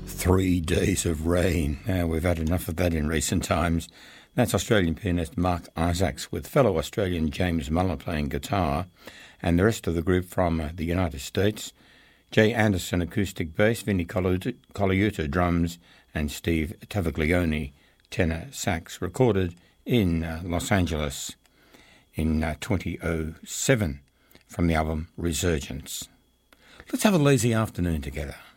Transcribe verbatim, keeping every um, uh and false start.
Three days of rain. Now, we've had enough of that in recent times. That's Australian pianist Mark Isaacs with fellow Australian James Muller playing guitar, and the rest of the group from uh, the United States: Jay Anderson acoustic bass, Vinnie Colaiuta drums, and Steve Tavaglione tenor sax, recorded in uh, Los Angeles in uh, twenty oh seven from the album Resurgence. Let's have a lazy afternoon together.